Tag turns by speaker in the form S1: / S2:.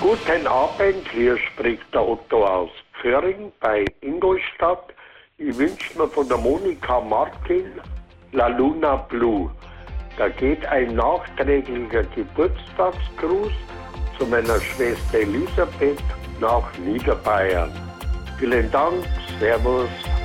S1: Guten Abend, hier spricht der Otto aus Pföring bei Ingolstadt. Ich wünsche mir von der Monika Martin La Luna Blue. Da geht ein nachträglicher Geburtstagsgruß zu meiner Schwester Elisabeth nach Niederbayern. Vielen Dank, Servus.